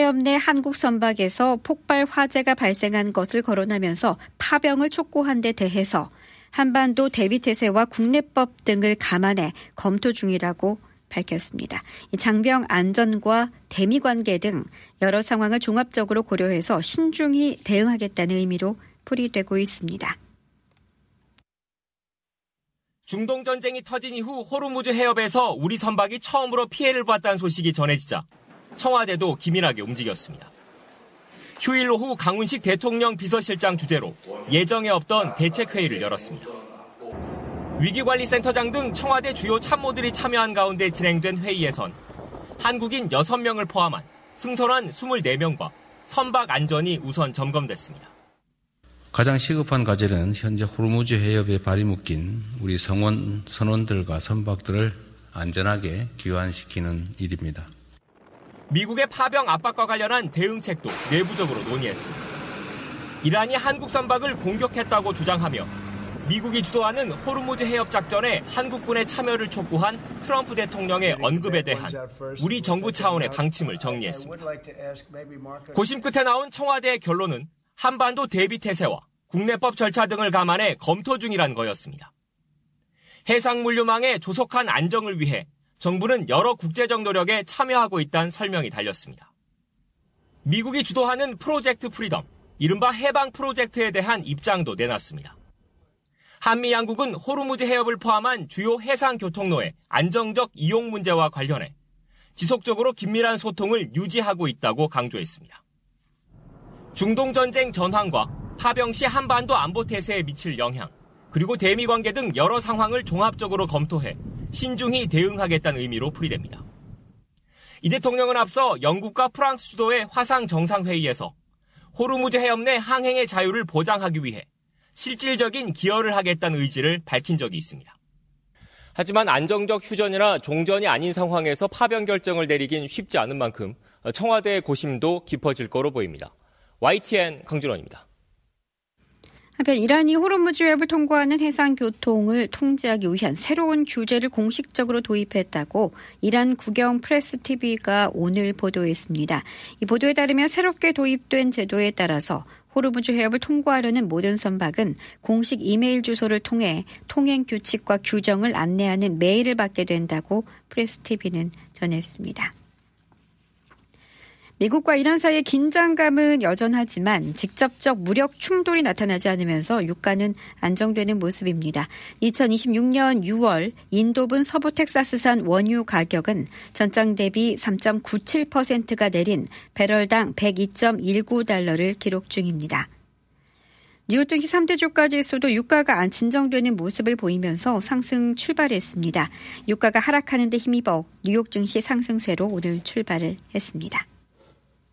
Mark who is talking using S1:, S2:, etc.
S1: 해협 내 한국 선박에서 폭발 화재가 발생한 것을 거론하면서 파병을 촉구한 데 대해서 한반도 대비태세와 국내법 등을 감안해 검토 중이라고 밝혔습니다. 장병 안전과 대미 관계 등 여러 상황을 종합적으로 고려해서 신중히 대응하겠다는 의미로 풀이되고 있습니다.
S2: 중동 전쟁이 터진 이후 호르무즈 해협에서 우리 선박이 처음으로 피해를 봤다는 소식이 전해지자 청와대도 기민하게 움직였습니다. 휴일 오후 강훈식 대통령 비서실장 주재로 예정에 없던 대책회의를 열었습니다. 위기관리센터장 등 청와대 주요 참모들이 참여한 가운데 진행된 회의에선 한국인 6명을 포함한 승선원 24명과 선박 안전이 우선 점검됐습니다.
S3: 가장 시급한 과제는 현재 호르무즈 해협에 발이 묶인 우리 선원들과 선박들을 안전하게 귀환시키는 일입니다.
S2: 미국의 파병 압박과 관련한 대응책도 내부적으로 논의했습니다. 이란이 한국 선박을 공격했다고 주장하며 미국이 주도하는 호르무즈 해협 작전에 한국군의 참여를 촉구한 트럼프 대통령의 언급에 대한 우리 정부 차원의 방침을 정리했습니다. 고심 끝에 나온 청와대의 결론은 한반도 대비태세와 국내법 절차 등을 감안해 검토 중이란 거였습니다. 해상물류망의 조속한 안정을 위해 정부는 여러 국제적 노력에 참여하고 있다는 설명이 달렸습니다. 미국이 주도하는 프로젝트 프리덤, 이른바 해방 프로젝트에 대한 입장도 내놨습니다. 한미 양국은 호르무즈 해협을 포함한 주요 해상 교통로의 안정적 이용 문제와 관련해 지속적으로 긴밀한 소통을 유지하고 있다고 강조했습니다. 중동 전쟁 전환과 파병 시 한반도 안보 태세에 미칠 영향, 그리고 대미 관계 등 여러 상황을 종합적으로 검토해 신중히 대응하겠다는 의미로 풀이됩니다. 이 대통령은 앞서 영국과 프랑스 주도의 화상 정상회의에서 호르무즈 해협 내 항행의 자유를 보장하기 위해 실질적인 기여를 하겠다는 의지를 밝힌 적이 있습니다. 하지만 안정적 휴전이나 종전이 아닌 상황에서 파병 결정을 내리긴 쉽지 않은 만큼 청와대의 고심도 깊어질 거로 보입니다. YTN 강준원입니다.
S1: 한편 이란이 호르무즈 해협을 통과하는 해상 교통을 통제하기 위한 새로운 규제를 공식적으로 도입했다고 이란 국영 프레스 TV가 오늘 보도했습니다. 이 보도에 따르면 새롭게 도입된 제도에 따라서 호르무즈 해협을 통과하려는 모든 선박은 공식 이메일 주소를 통해 통행 규칙과 규정을 안내하는 메일을 받게 된다고 프레스 TV는 전했습니다. 미국과 이란 사이의 긴장감은 여전하지만 직접적 무력 충돌이 나타나지 않으면서 유가는 안정되는 모습입니다. 2026년 6월 인도분 서부 텍사스산 원유 가격은 전장 대비 3.97%가 내린 배럴당 102.19달러를 기록 중입니다. 뉴욕 증시 3대 주가 지수도 유가가 진정되는 모습을 보이면서 상승 출발했습니다. 유가가 하락하는 데 힘입어 뉴욕 증시 상승세로 오늘 출발을 했습니다.